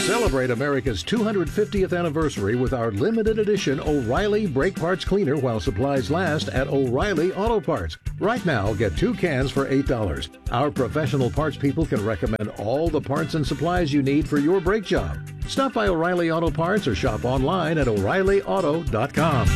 Celebrate America's 250th anniversary with our limited edition O'Reilly Brake Parts Cleaner while supplies last at O'Reilly Auto Parts. Right now, get 2 cans for $8. Our professional parts people can recommend all the parts and supplies you need for your brake job. Stop by O'Reilly Auto Parts or shop online at O'ReillyAuto.com.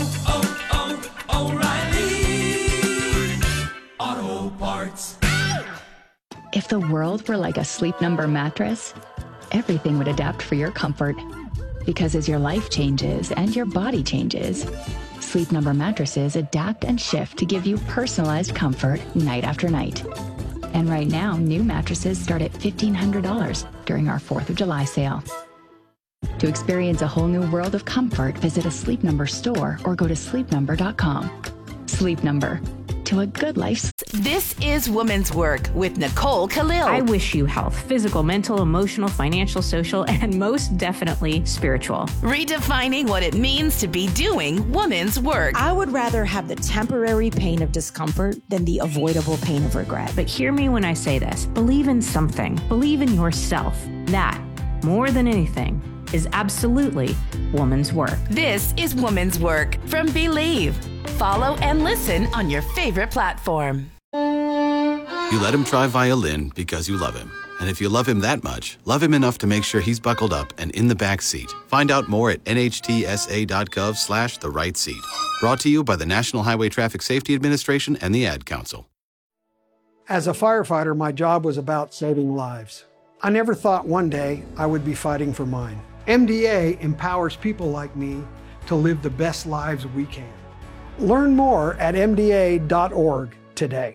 O'Reilly Auto Parts. If the world were like a Sleep Number mattress, everything would adapt for your comfort. Because as your life changes and your body changes, Sleep Number mattresses adapt and shift to give you personalized comfort night after night. And right now, new mattresses start at $1,500 during our 4th of July sale. To experience a whole new world of comfort, visit a Sleep Number store or go to sleepnumber.com. Sleep Number. To a good life. This is Woman's Work with Nicole Khalil. I wish you health, physical, mental, emotional, financial, social, and most definitely spiritual. Redefining what it means to be doing woman's work. I would rather have the temporary pain of discomfort than the avoidable pain of regret. But hear me when I say this. Believe in something. Believe in yourself. That, more than anything, is absolutely woman's work. This is Woman's Work from Believe. Follow and listen on your favorite platform. You let him try violin because you love him. And if you love him that much, love him enough to make sure he's buckled up and in the back seat. Find out more at nhtsa.gov/the right seat. Brought to you by the National Highway Traffic Safety Administration and the Ad Council. As a firefighter, my job was about saving lives. I never thought one day I would be fighting for mine. MDA empowers people like me to live the best lives we can. Learn more at mda.org today.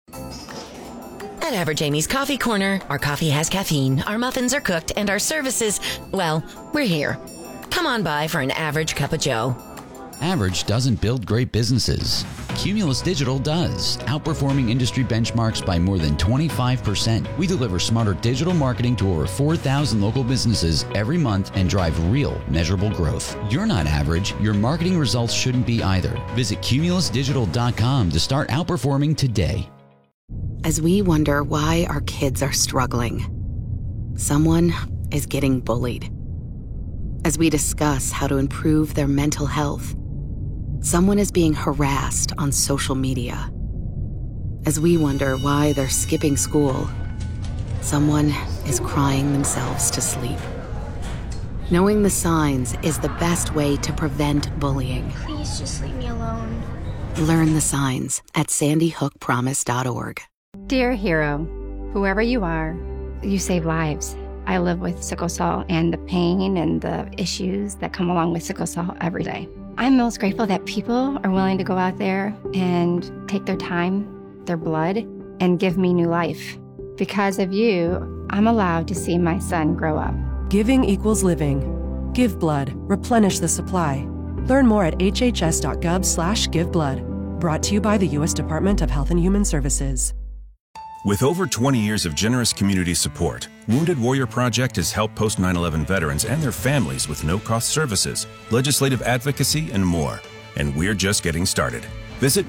At Average Amy's Coffee Corner, our coffee has caffeine, our muffins are cooked, and our services, well, we're here. Come on by for an average cup of joe. Average doesn't build great businesses. Cumulus Digital does, outperforming industry benchmarks by more than 25%. We deliver smarter digital marketing to over 4,000 local businesses every month and drive real, measurable growth. You're not average. Your marketing results shouldn't be either. Visit cumulusdigital.com to start outperforming today. As we wonder why our kids are struggling, someone is getting bullied. As we discuss how to improve their mental health, someone is being harassed on social media. As we wonder why they're skipping school, someone is crying themselves to sleep. Knowing the signs is the best way to prevent bullying. Please just leave me alone. Learn the signs at sandyhookpromise.org. Dear hero, whoever you are, you save lives. I live with sickle cell and the pain and the issues that come along with sickle cell every day. I'm most grateful that people are willing to go out there and take their time, their blood, and give me new life. Because of you, I'm allowed to see my son grow up. Giving equals living. Give blood. Replenish the supply. Learn more at hhs.gov/giveblood. Brought to you by the U.S. Department of Health and Human Services. With over 20 years of generous community support, Wounded Warrior Project has helped post 9/11 veterans and their families with no-cost services, legislative advocacy, and more. And we're just getting started. Visit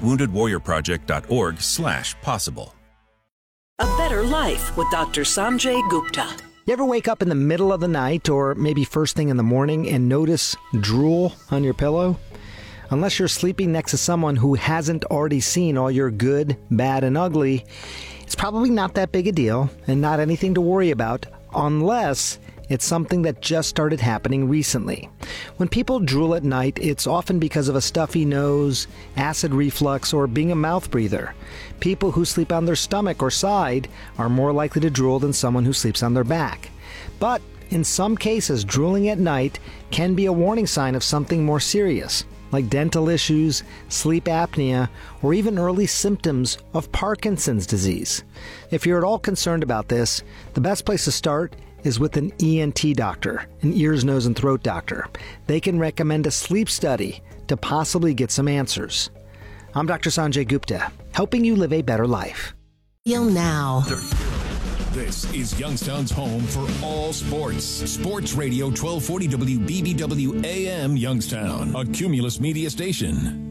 woundedwarriorproject.org/possible. A Better Life with Dr. Sanjay Gupta. You ever wake up in the middle of the night or maybe first thing in the morning and notice drool on your pillow? Unless you're sleeping next to someone who hasn't already seen all your good, bad, and ugly, it's probably not that big a deal and not anything to worry about unless it's something that just started happening recently. When people drool at night, it's often because of a stuffy nose, acid reflux, or being a mouth breather. People who sleep on their stomach or side are more likely to drool than someone who sleeps on their back. But in some cases, drooling at night can be a warning sign of something more serious, like dental issues, sleep apnea, or even early symptoms of Parkinson's disease. If you're at all concerned about this, the best place to start is with an ENT doctor, an ears, nose, and throat doctor. They can recommend a sleep study to possibly get some answers. I'm Dr. Sanjay Gupta, helping you live a better life. Feel now. This is Youngstown's home for all sports. Sports Radio 1240 WBBW AM Youngstown, a Cumulus Media station.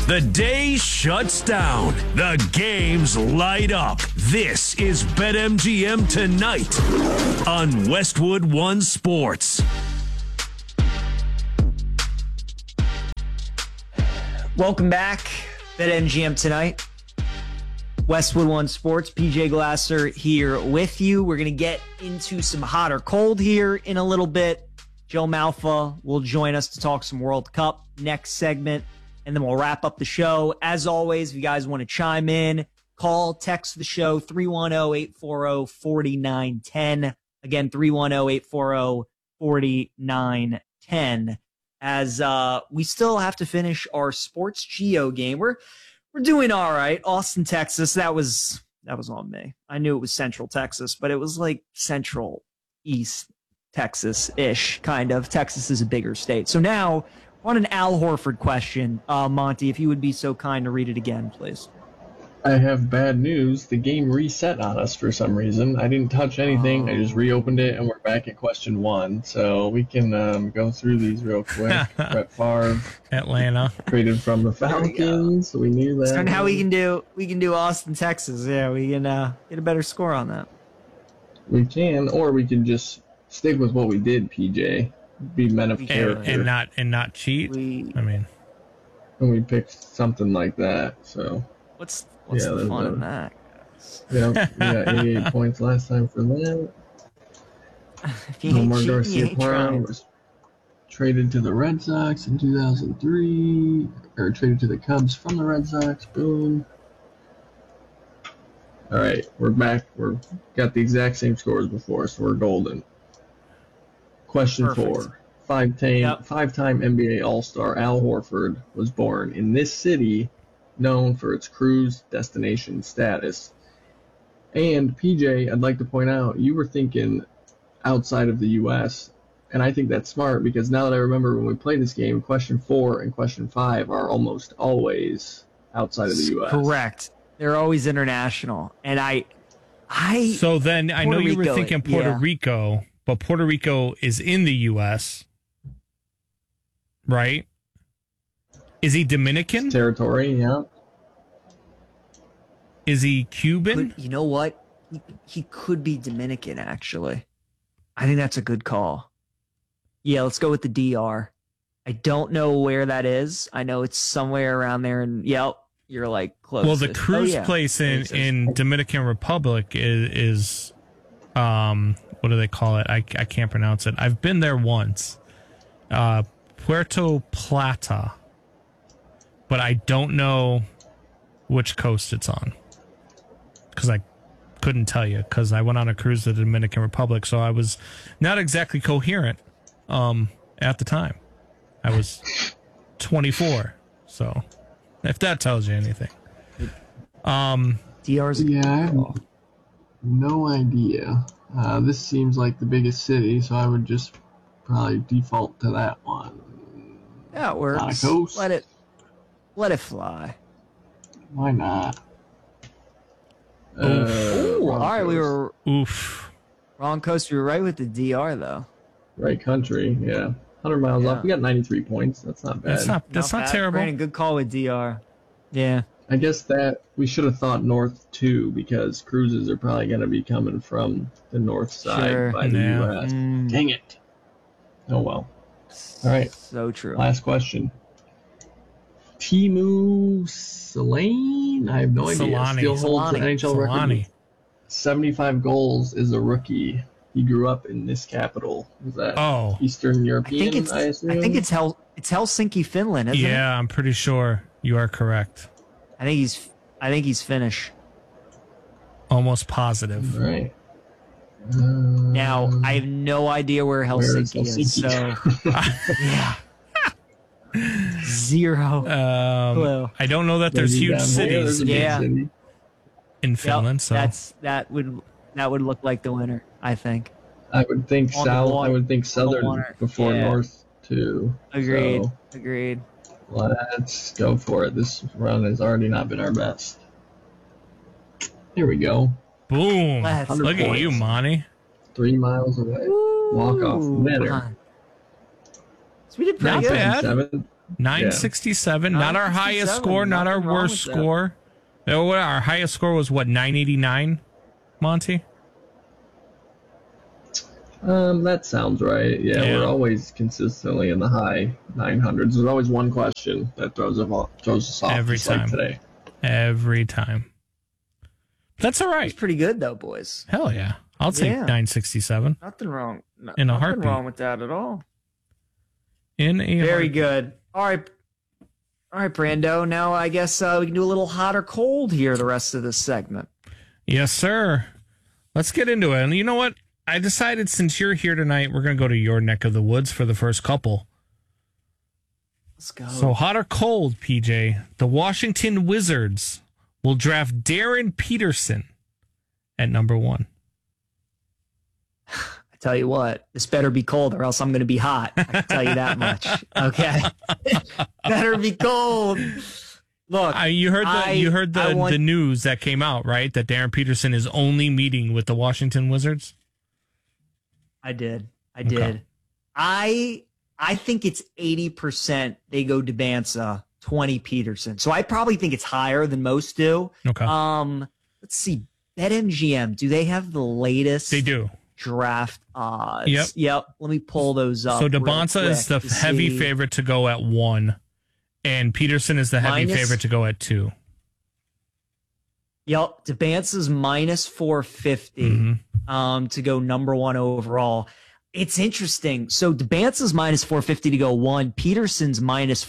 The day shuts down. The games light up. This is BetMGM Tonight on Westwood One Sports. Welcome back. BetMGM Tonight. Westwood One Sports. PJ Glasser here with you. We're going to get into some hot or cold here in a little bit. Joe Malfa will join us to talk some World Cup next segment, and then we'll wrap up the show. As always, if you guys want to chime in, call, text the show, 310-840-4910. Again, 310-840-4910. As we still have to finish our Sports Geo game. We're doing all right. Austin, Texas, that was on me. I knew it was Central Texas, but it was like Central East Texas-ish, kind of. Texas is a bigger state. So now, on an Al Horford question, Monty, if you would be so kind to read it again, please. I have bad news. The game reset on us for some reason. I didn't touch anything. I just reopened it, and we're back at question 1. So we can go through these real quick. Brett Favre, Atlanta, traded from the Falcons. So we knew that. And how we can do Austin, Texas. Yeah, we can get a better score on that. We can, or we can just stick with what we did, PJ. Be men of character and not cheat. And we picked something like that. So what's the fun in that? Yeah, we got 88 points last time for that. Omar Garcia-Parra was traded to the Red Sox in 2003, or traded to the Cubs from the Red Sox. Boom. All right, we're back. Got the exact same scores before, so we're golden. Question 4. Five-time NBA All-Star Al Horford was born in this city, known for its cruise destination status. And PJ, I'd like to point out, you were thinking outside of the U.S., and I think that's smart because now that I remember when we played this game, question 4 and question 5 are almost always outside of the U.S. Correct. They're always international. And So then I know you were thinking Puerto Rico, but Puerto Rico is in the U.S., right? Is he Dominican? Territory, yeah. Is he Cuban? You know what? He could be Dominican, actually. I think that's a good call. Yeah, let's go with the DR. I don't know where that is. I know it's somewhere around there, and you're like close. Well, the cruise place in Dominican Republic is what do they call it? I can't pronounce it. I've been there once. Puerto Plata. But I don't know which coast it's on. Because I couldn't tell you. Because I went on a cruise to the Dominican Republic. So I was not exactly coherent at the time. I was 24. So if that tells you anything. DR's I have no idea. This seems like the biggest city, so I would just probably default to that one. Yeah, it works. On a coast. Let it fly. Why not? All right, we were wrong coast. We were right with the DR though. Right country, yeah. 100 miles off. We got 93 points. That's not bad. That's not terrible. Brandon, good call with DR. Yeah. I guess that we should have thought north too, because cruises are probably going to be coming from the north side by the U.S. Dang it. Oh well. All right. So true. Last question. Timu Solane? I have no idea. Still holds the NHL record. 75 goals as a rookie. He grew up in this capital. Is that Eastern European? I assume? I think it's Helsinki, Finland, isn't it? Yeah, I'm pretty sure you are correct. I think he's Finnish. Almost positive. All right. Now I have no idea where Helsinki is. So yeah. Zero clue. I don't know that there's huge cities in Finland. So that would look like the winner, I think. I would think south. I would think southern before north too. Agreed. So Agreed. Let's go for it. This run has already not been our best. Here we go. Boom! Look at you, Monty. 3 miles away. Walk off winner. So we did pretty good. Seven. 967, not our highest score, not our worst score. Our highest score was what, 989, Monty? That sounds right. Yeah, we're always consistently in the high 900s. There's always one question that throws us off every time. Like today. Every time. That's all right. It's pretty good though, boys. Hell yeah. I'll take 967. Nothing wrong. In a nothing heartbeat. wrong with that at all. In a Very heartbeat. good. All right, Brando. Now I guess we can do a little hot or cold here the rest of this segment. Yes, sir. Let's get into it. And you know what? I decided since you're here tonight, we're going to go to your neck of the woods for the first couple. Let's go. So hot or cold, PJ? The Washington Wizards will draft Darren Peterson at number 1. I tell you what, this better be cold or else I'm going to be hot. I can tell you that much. Okay. Better be cold. Look, you heard the news that came out, right? That Darren Peterson is only meeting with the Washington Wizards. I did. Okay. I think it's 80% they go Debanza, 20 Peterson. So I probably think it's higher than most do. Okay. Let's see. BetMGM, do they have the latest? They do. Draft odds. Yep. Let me pull those up. So Debanza is the heavy favorite to go at 1, and Peterson is the heavy favorite to go at 2. Yep. Debanza's minus 450 to go number 1 overall. It's interesting. So Debanza's minus 450 to go 1. Peterson's minus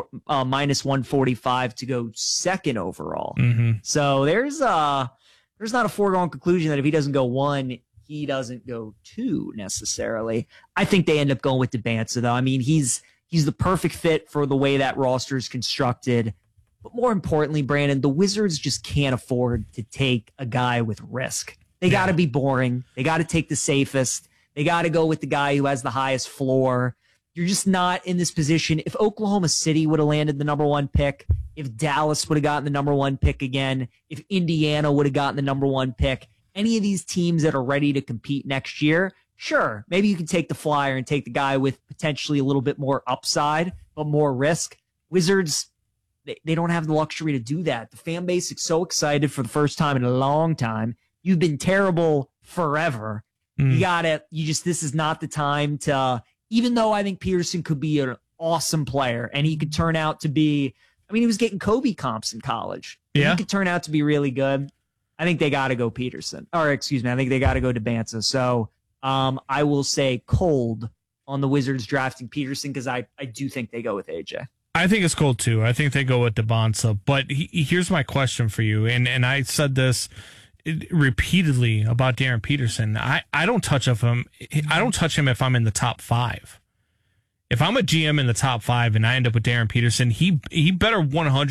145 to go 2nd overall. So there's not a foregone conclusion that if he doesn't go 1, he doesn't go 2 necessarily. I think they end up going with Debanza though. I mean, he's the perfect fit for the way that roster is constructed. But more importantly, Brandon, the Wizards just can't afford to take a guy with risk. They got to be boring. They got to take the safest. They got to go with the guy who has the highest floor. You're just not in this position. If Oklahoma City would have landed the number 1 pick, if Dallas would have gotten the number 1 pick again, if Indiana would have gotten the number 1 pick, any of these teams that are ready to compete next year, sure, maybe you can take the flyer and take the guy with potentially a little bit more upside, but more risk. Wizards, they don't have the luxury to do that. The fan base is so excited for the first time in a long time. You've been terrible forever. This is not the time to, even though I think Peterson could be an awesome player and he could turn out to be, he was getting Kobe comps in college. Yeah. He could turn out to be really good. I think they got to go Peterson. I think they got to go Debanza. So I will say cold on the Wizards drafting Peterson because I do think they go with AJ. I think it's cold too. I think they go with Debanza. But here's my question for you, and I said this repeatedly about Darren Peterson. I don't touch him. I don't touch him if I'm in the top 5. If I'm a GM in the top 5 and I end up with Darren Peterson, he better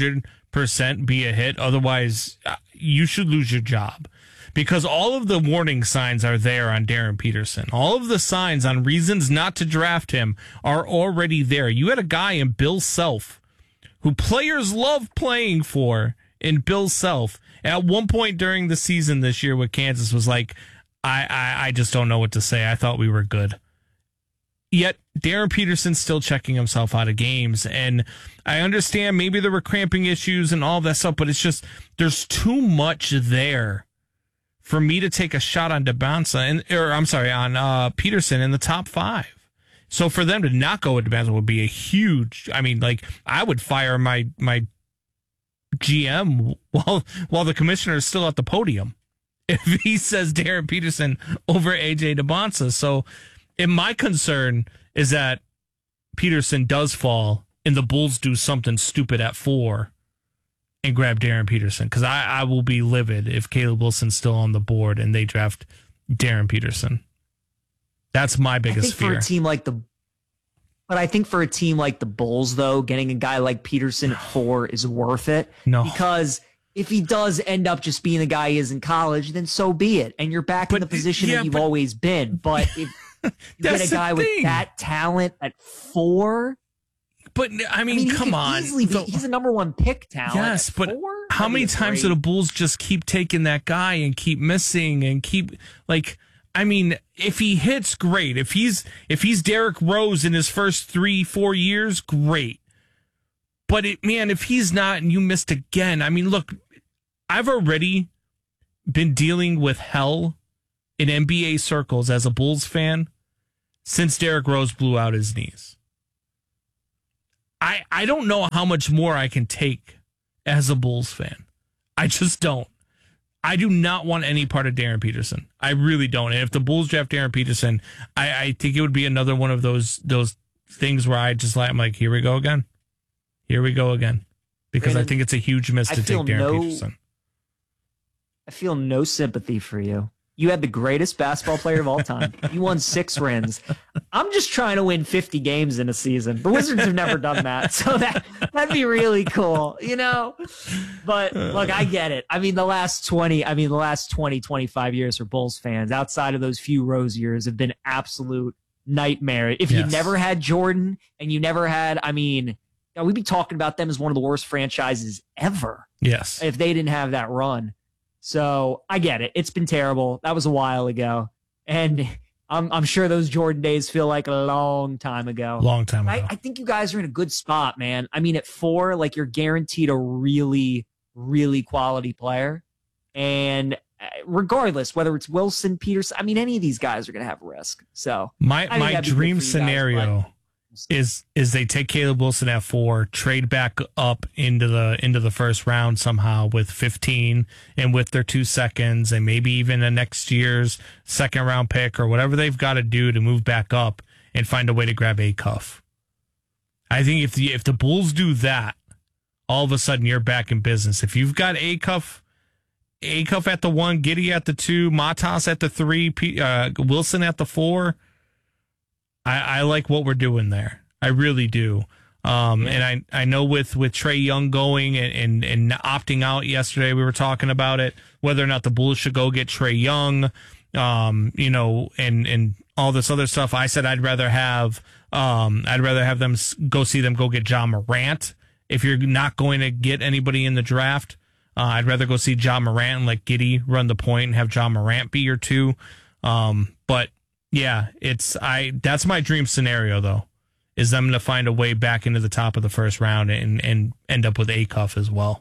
100% be a hit. Otherwise, you should lose your job. Because all of the warning signs are there on Darren Peterson. All of the signs on reasons not to draft him are already there. You had a guy in Bill Self who players love playing for in Bill Self. At one point during the season this year with Kansas was like, I just don't know what to say. I thought we were good. Yet Darren Peterson's still checking himself out of games. And I understand maybe there were cramping issues and all that stuff, but it's just there's too much there for me to take a shot on on Peterson in the top 5. So for them to not go with Debanza would be a huge, I would fire my GM while the commissioner is still at the podium if he says Darren Peterson over AJ Debanza. So my concern is that Peterson does fall and the Bulls do something stupid at 4 and grab Darren Peterson, because I will be livid if Caleb Wilson's still on the board and they draft Darren Peterson. That's my biggest fear. But I think for a team like the Bulls, though, getting a guy like Peterson at 4 is worth it. No. Because if he does end up just being the guy he is in college, then so be it. And you're back in the position that you've always been. But if you get a guy with that talent at 4... But, come on. He's a number 1 pick talent. Yes, but how many times do the Bulls just keep taking that guy and keep missing and keep, if he hits, great. If he's Derrick Rose in his first 3-4 years, great. But if he's not and you missed again, I mean, look, I've already been dealing with hell in NBA circles as a Bulls fan since Derrick Rose blew out his knees. I don't know how much more I can take as a Bulls fan. I just don't. I do not want any part of Darren Peterson. I really don't. And if the Bulls draft Darren Peterson, I think it would be another one of those things where I'm like, here we go again. Here we go again. Because Brandon, I think it's a huge miss to take Darren Peterson. I feel no sympathy for you. You had the greatest basketball player of all time. You won 6 rings. I'm just trying to win 50 games in a season. The Wizards have never done that. So that'd be really cool, But look, I get it. I mean, the last 20, 25 years for Bulls fans, outside of those few Rose years, have been absolute nightmare. If you never had Jordan and you never had, we'd be talking about them as one of the worst franchises ever. Yes. If they didn't have that run. So I get it. It's been terrible. That was a while ago. And I'm sure those Jordan days feel like a long time ago. Long time ago. I think you guys are in a good spot, man. I mean, at 4, like, you're guaranteed a really, really quality player. And regardless, whether it's Wilson, Peterson, any of these guys are going to have risk. So my dream scenario is they take Caleb Wilson at 4, trade back up into the first round somehow with 15 and with their 2 seconds and maybe even a next year's second round pick or whatever they've got to do to move back up and find a way to grab Acuff. I think if the Bulls do that, all of a sudden you're back in business. If you've got Acuff at the 1, Giddey at the 2, Matas at the 3, Wilson at the 4. I like what we're doing there. I really do. And I know with Trae Young going and opting out yesterday, we were talking about it, whether or not the Bulls should go get Trae Young, and all this other stuff. I said I'd rather have them go get Ja Morant. If you're not going to get anybody in the draft, I'd rather go see Ja Morant and let Giddey run the point and have Ja Morant be your 2. But yeah, that's my dream scenario though, is them to find a way back into the top of the first round and end up with Acuff as well.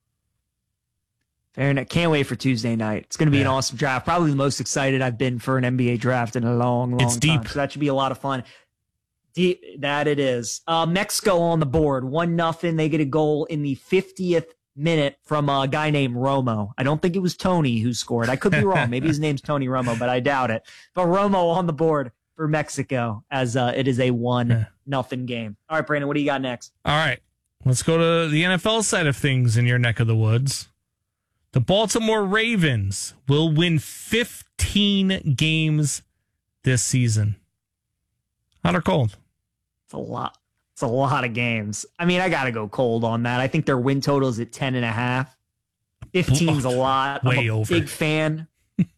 Fair enough. Can't wait for Tuesday night. It's going to be an awesome draft. Probably the most excited I've been for an NBA draft in a long it's time. Deep. So that should be a lot of fun. Deep, that it is. Mexico on the board, 1-0. They get a goal in the 50th minute from a guy named Romo. I don't think it was Tony who scored. I could be wrong. Maybe his name's Tony Romo, but I doubt it. But Romo on the board for Mexico as it is a 1-0 game. All right, Brandon, what do you got next? All right, let's go to the NFL side of things in your neck of the woods. The Baltimore Ravens will win 15 games this season. Hot or cold? It's a lot. It's a lot of games. I got to go cold on that. I think their win total is at 10.5. 15's a lot. Way I'm a over. big fan.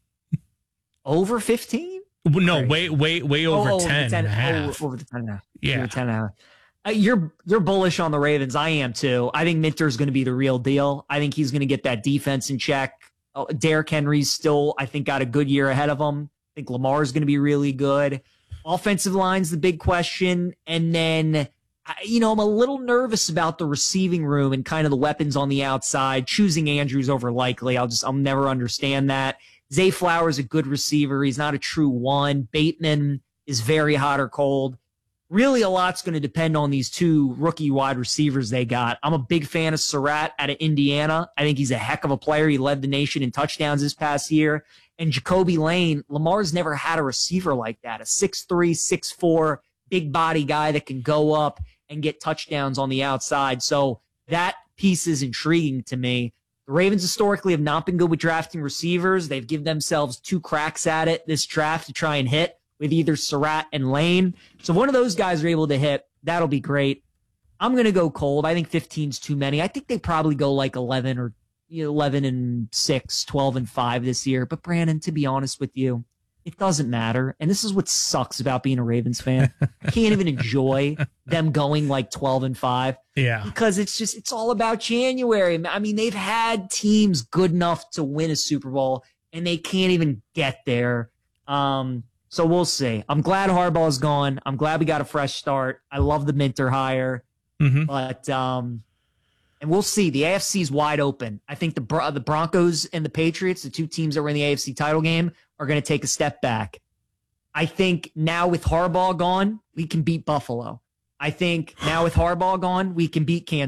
Over 15? No, way over 10.5. Over the 10.5. Yeah. 10.5. You're bullish on the Ravens. I am too. I think Minter's going to be the real deal. I think he's going to get that defense in check. Derrick Henry's still, I think, got a good year ahead of him. I think Lamar's going to be really good. Offensive line's the big question. And then, I'm a little nervous about the receiving room and kind of the weapons on the outside. Choosing Andrews over Likely, I'll never understand that. Zay Flowers a good receiver. He's not a true 1. Bateman is very hot or cold. Really, a lot's going to depend on these 2 rookie wide receivers they got. I'm a big fan of Surratt out of Indiana. I think he's a heck of a player. He led the nation in touchdowns this past year. And Jacoby Lane, Lamar's never had a receiver like that, a 6'3", 6'4", big body guy that can go up and get touchdowns on the outside. So that piece is intriguing to me. The Ravens historically have not been good with drafting receivers. They've given themselves 2 cracks at it this draft to try and hit with either Surratt and Lane. So if one of those guys are able to hit, that'll be great. I'm going to go cold. I think 15's too many. I think they probably go like 11 or 11-6, 12-5 this year. But Brandon, to be honest with you, it doesn't matter. And this is what sucks about being a Ravens fan. I can't even enjoy them going like 12-5. Yeah. Because it's all about January. They've had teams good enough to win a Super Bowl and they can't even get there. So we'll see. I'm glad Harbaugh's gone. I'm glad we got a fresh start. I love the Minter hire. But and we'll see. The AFC is wide open. I think the Broncos and the Patriots, the two teams that were in the AFC title game, are going to take a step back. I think now with Harbaugh gone, we can beat Buffalo. I think now with Harbaugh gone, we can beat Kansas